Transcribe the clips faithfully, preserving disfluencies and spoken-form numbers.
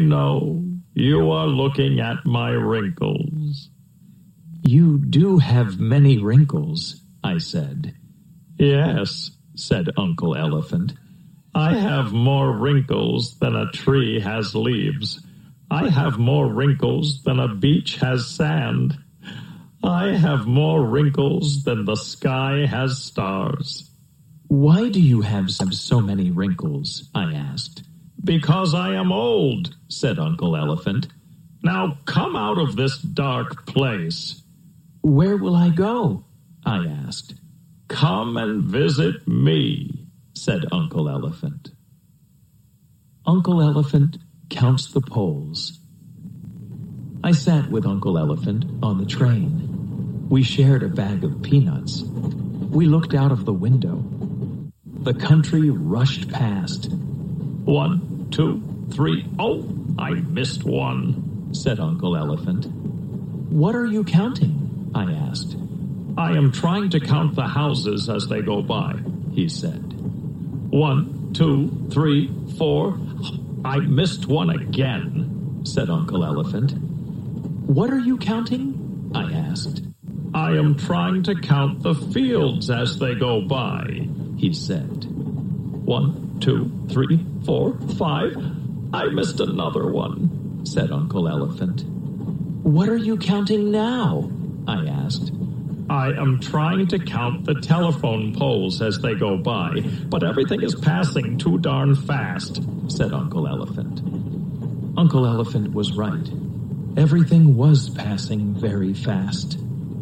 know. You are looking at my wrinkles. You do have many wrinkles, I said. Yes, said Uncle Elephant. I have more wrinkles than a tree has leaves. I have more wrinkles than a beach has sand. I have more wrinkles than the sky has stars. Why do you have so many wrinkles? I asked. Because I am old, said Uncle Elephant. Now come out of this dark place. Where will I go? I asked. Come and visit me, said Uncle Elephant. Uncle Elephant counts the poles. I sat with Uncle Elephant on the train. We shared a bag of peanuts. We looked out of the window. The country rushed past. One, two, three. Oh, I missed one, said Uncle Elephant. What are you counting? I asked. I am trying to count the houses as they go by, he said. One, two, three, four. I missed one again, said Uncle Elephant. What are you counting? I asked. I am trying to count the fields as they go by, he said. One, two, three, four, five. I missed another one, said Uncle Elephant. What are you counting now? I asked. I am trying to count the telephone poles as they go by, but everything is passing too darn fast, said Uncle Elephant. Uncle Elephant was right. Everything was passing very fast.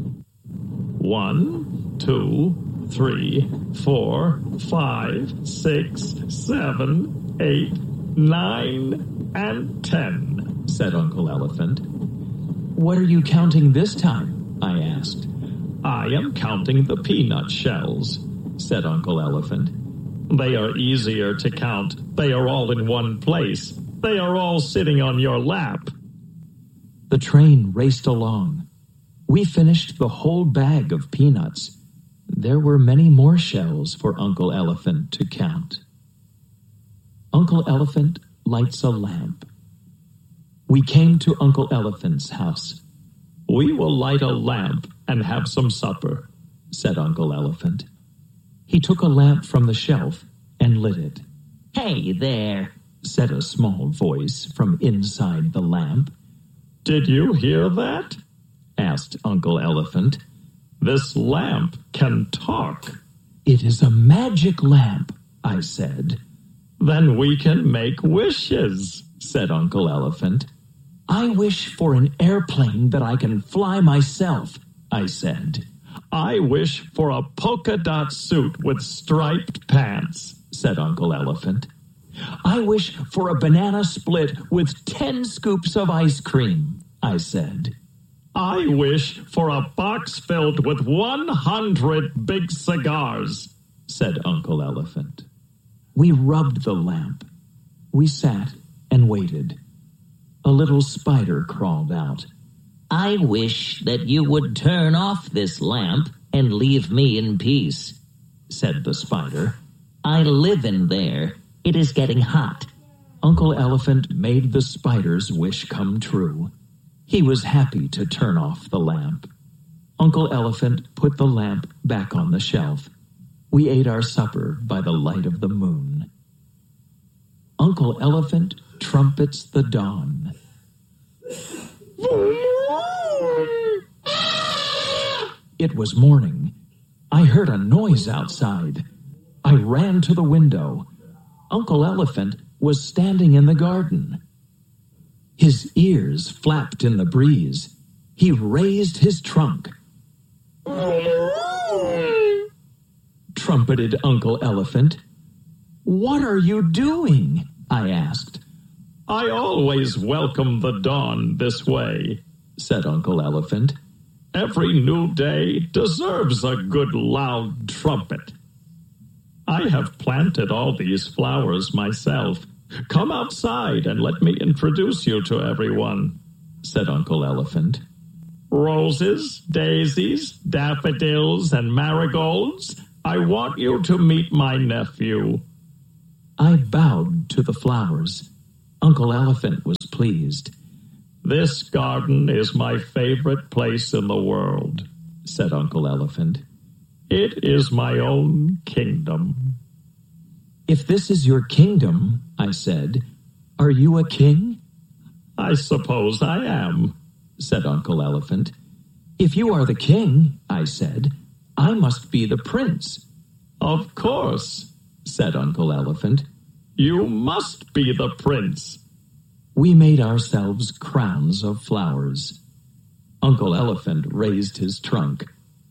One, two, three, four, five, six, seven, eight, nine, and ten, said Uncle Elephant. What are you counting this time? I asked. I am counting the peanut shells, said Uncle Elephant. They are easier to count. They are all in one place. They are all sitting on your lap. The train raced along. We finished the whole bag of peanuts. There were many more shells for Uncle Elephant to count. Uncle Elephant lights a lamp. We came to Uncle Elephant's house. We will light a lamp and have some supper, said Uncle Elephant. He took a lamp from the shelf and lit it. Hey there, said a small voice from inside the lamp. Did you hear that? Asked Uncle Elephant. This lamp can talk. It is a magic lamp, I said. Then we can make wishes, said Uncle Elephant. I wish for an airplane that I can fly myself, I said. I wish for a polka dot suit with striped pants, said Uncle Elephant. I wish for a banana split with ten scoops of ice cream, I said. I wish for a box filled with one hundred big cigars, said Uncle Elephant. We rubbed the lamp. We sat and waited. A little spider crawled out. I wish that you would turn off this lamp and leave me in peace, said the spider. I live in there. It is getting hot. Uncle Elephant made the spider's wish come true. He was happy to turn off the lamp. Uncle Elephant put the lamp back on the shelf. We ate our supper by the light of the moon. Uncle Elephant trumpets the dawn. It was morning. I heard a noise outside. I ran to the window. Uncle Elephant was standing in the garden. His ears flapped in the breeze. He raised his trunk. Trumpeted Uncle Elephant. What are you doing? I asked. I always welcome the dawn this way, said Uncle Elephant. Every new day deserves a good loud trumpet. I have planted all these flowers myself. Come outside and let me introduce you to everyone, said Uncle Elephant. Roses, daisies, daffodils, and marigolds, I want you to meet my nephew. I bowed to the flowers. Uncle Elephant was pleased. "This garden is my favorite place in the world," said Uncle Elephant. "It is my own kingdom." "If this is your kingdom," I said, "are you a king?" "I suppose I am," said Uncle Elephant. "If you are the king," I said, "I must be the prince." "Of course," said Uncle Elephant. "You must be the prince." We made ourselves crowns of flowers. Uncle Elephant raised his trunk.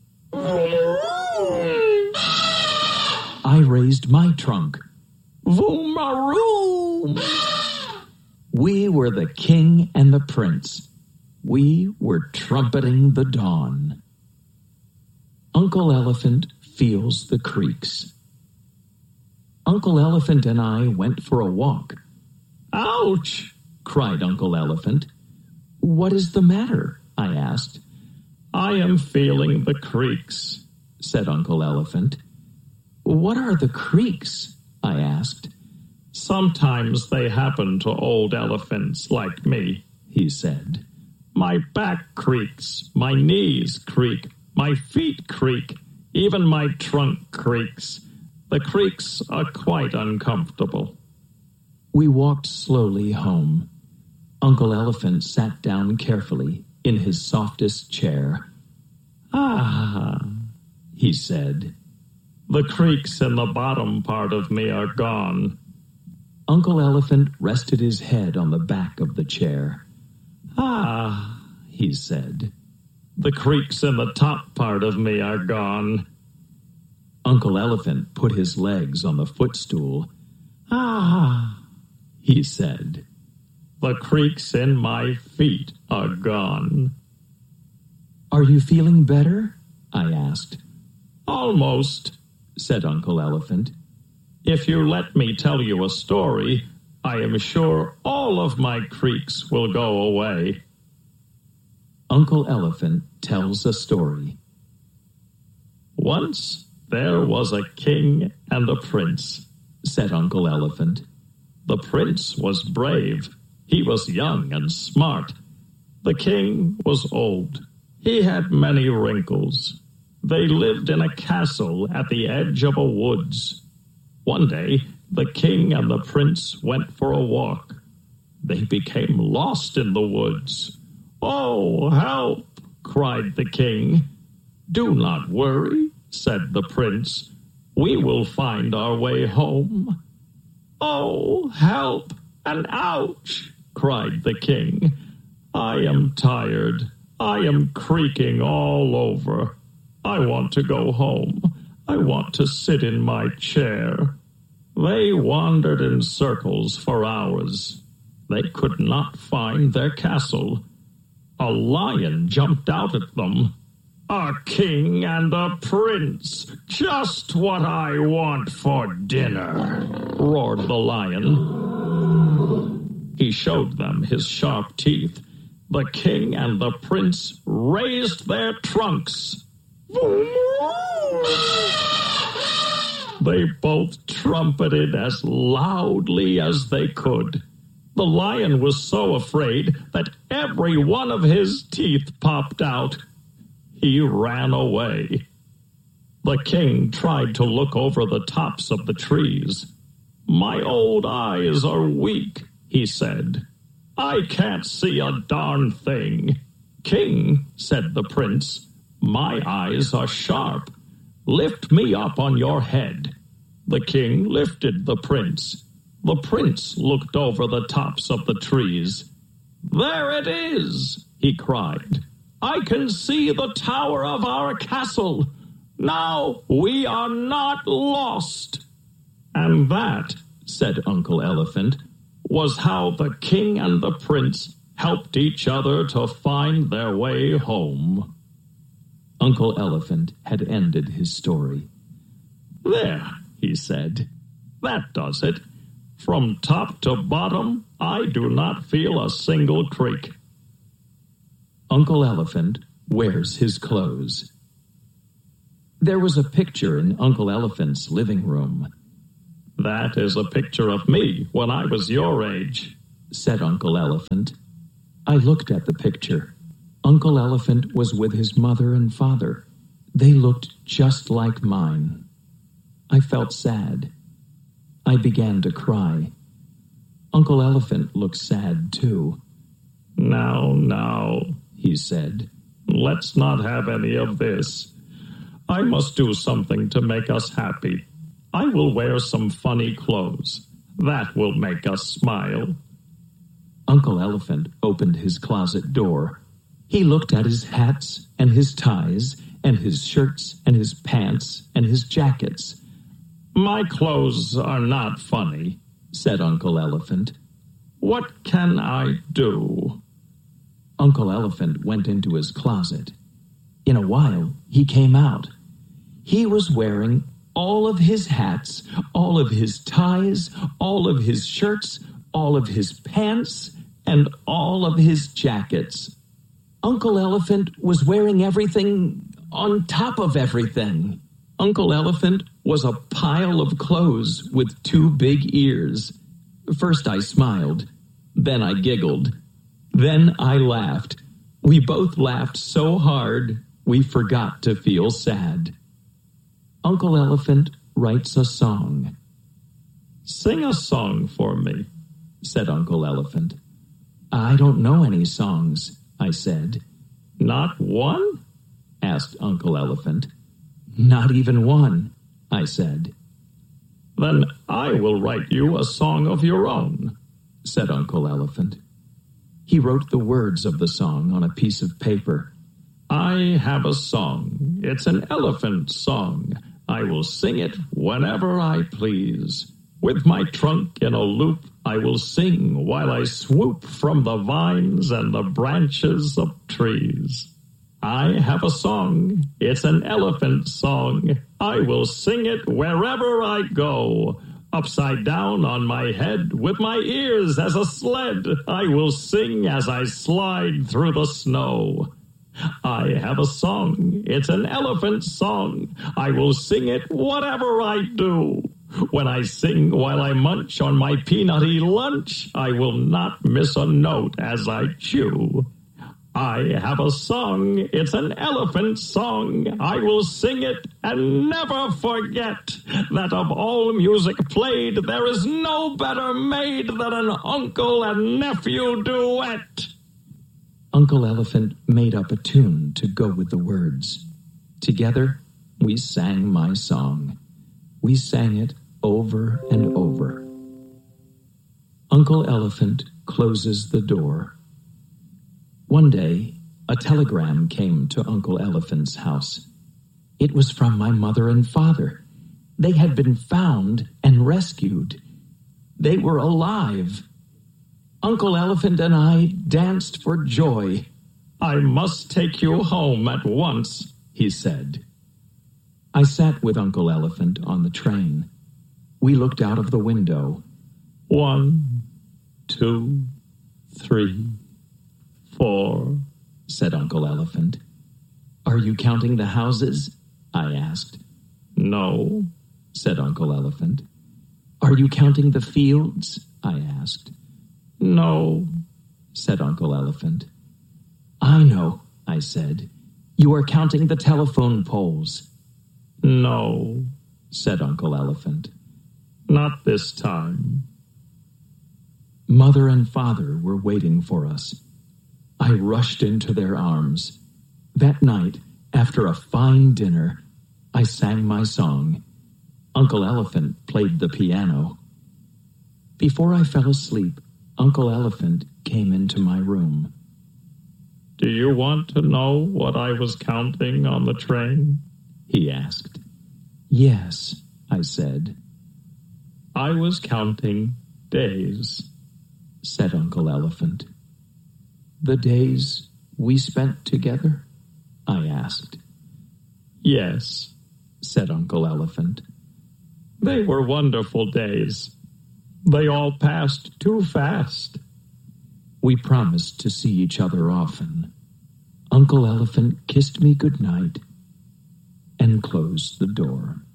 I raised my trunk. Voom-a-room! We were the king and the prince. We were trumpeting the dawn. Uncle Elephant feels the creaks. Uncle Elephant and I went for a walk. "Ouch!" cried Uncle Elephant. "What is the matter?" I asked. "I am feeling the creaks," said Uncle Elephant. "What are the creaks?" I asked. "Sometimes they happen to old elephants like me," he said. "My back creaks, my knees creak, my feet creak, even my trunk creaks. The creaks are quite uncomfortable." We walked slowly home. Uncle Elephant sat down carefully in his softest chair. "Ah," he said. "The creaks in the bottom part of me are gone." Uncle Elephant rested his head on the back of the chair. "Ah," he said. "The creaks in the top part of me are gone." Uncle Elephant put his legs on the footstool. "Ah," he said. "The creaks in my feet are gone." "Are you feeling better?" I asked. "Almost," said Uncle Elephant. "If you let me tell you a story, I am sure all of my creaks will go away." Uncle Elephant tells a story. "Once there was a king and a prince," said Uncle Elephant. "The prince was brave. He was young and smart. The king was old. He had many wrinkles. They lived in a castle at the edge of a woods. One day, the king and the prince went for a walk. They became lost in the woods. "Oh, help!" cried the king. "Do not worry," said the prince. "We will find our way home." "Oh, help and ouch!" cried the king. "I am tired. I am creaking all over. I want to go home. I want to sit in my chair." They wandered in circles for hours. They could not find their castle. A lion jumped out at them. "A king and a prince, just what I want for dinner," roared the lion. He showed them his sharp teeth. The king and the prince raised their trunks. They both trumpeted as loudly as they could. The lion was so afraid that every one of his teeth popped out. He ran away. The king tried to look over the tops of the trees. "My old eyes are weak," he said. "I can't see a darn thing." "King," said the prince, "my eyes are sharp. Lift me up on your head." The king lifted the prince. The prince looked over the tops of the trees. "There it is," he cried. "I can see the tower of our castle. Now we are not lost." And that, said Uncle Elephant, was how the king and the prince helped each other to find their way home. Uncle Elephant had ended his story. "There," he said, "that does it. From top to bottom, I do not feel a single creak." Uncle Elephant wears his clothes. There was a picture in Uncle Elephant's living room. "That is a picture of me when I was your age," said Uncle Elephant. I looked at the picture. Uncle Elephant was with his mother and father. They looked just like mine. I felt sad. I began to cry. Uncle Elephant looked sad, too. Now, now, he said. Let's not have any of this. I must do something to make us happy. I will wear some funny clothes. That will make us smile. Uncle Elephant opened his closet door. He looked at his hats and his ties and his shirts and his pants and his jackets. My clothes are not funny, said Uncle Elephant. What can I do? Uncle Elephant went into his closet. In a while, he came out. He was wearing all of his hats, all of his ties, all of his shirts, all of his pants, and all of his jackets. Uncle Elephant was wearing everything on top of everything. Uncle Elephant was a pile of clothes with two big ears. First I smiled, then I giggled, then I laughed. We both laughed so hard we forgot to feel sad. Uncle Elephant writes a song. Sing a song for me, said Uncle Elephant. I don't know any songs, I said. Not one? asked Uncle Elephant. Not even one, I said. Then I will write you a song of your own, said Uncle Elephant. He wrote the words of the song on a piece of paper. I have a song. It's an elephant song. I will sing it whenever I please. With my trunk in a loop, I will sing while I swoop from the vines and the branches of trees. I have a song. It's an elephant song. I will sing it wherever I go. Upside down on my head, with my ears as a sled, I will sing as I slide through the snow. I have a song. It's an elephant song. I will sing it whatever I do. When I sing while I munch on my peanutty lunch, I will not miss a note as I chew. I have a song. It's an elephant song. I will sing it and never forget that of all music played, there is no better made than an uncle and nephew duet. Uncle Elephant made up a tune to go with the words. Together, we sang my song. We sang it over and over. Uncle Elephant closes the door. One day, a telegram came to Uncle Elephant's house. It was from my mother and father. They had been found and rescued. They were alive. Uncle Elephant and I danced for joy. I must take you home at once, he said. I sat with Uncle Elephant on the train. We looked out of the window. One, two, three, four, said Uncle Elephant. Are you counting the houses? I asked. No, said Uncle Elephant. Are you counting the fields? I asked. No, said Uncle Elephant. I know, I said. You are counting the telephone poles. No, said Uncle Elephant. Not this time. Mother and father were waiting for us. I rushed into their arms. That night, after a fine dinner, I sang my song. Uncle Elephant played the piano. Before I fell asleep, Uncle Elephant came into my room. Do you want to know what I was counting on the train? He asked. Yes, I said. I was counting days, said Uncle Elephant. The days we spent together? I asked. Yes, said Uncle Elephant. They were wonderful days. They all passed too fast. We promised to see each other often. Uncle Elephant kissed me good night and closed the door.